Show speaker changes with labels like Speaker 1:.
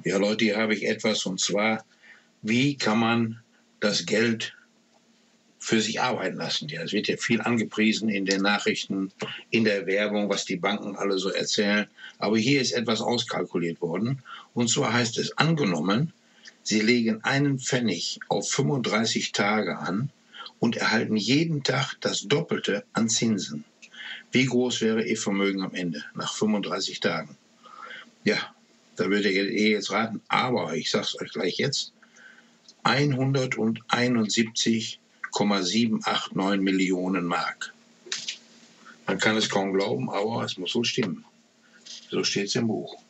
Speaker 1: Ja, Leute, hier habe ich etwas, und zwar, wie kann man das Geld für sich arbeiten lassen? Ja, es wird ja viel angepriesen in den Nachrichten, in der Werbung, was die Banken alle so erzählen. Aber hier ist etwas auskalkuliert worden. Und zwar heißt es, angenommen, Sie legen einen Pfennig auf 35 Tage an und erhalten jeden Tag das Doppelte an Zinsen. Wie groß wäre Ihr Vermögen am Ende, nach 35 Tagen? Ja, da würdet ihr jetzt raten, aber ich sage es euch gleich jetzt, 171,789 Millionen Mark. Man kann es kaum glauben, aber es muss so stimmen. So steht es im Buch.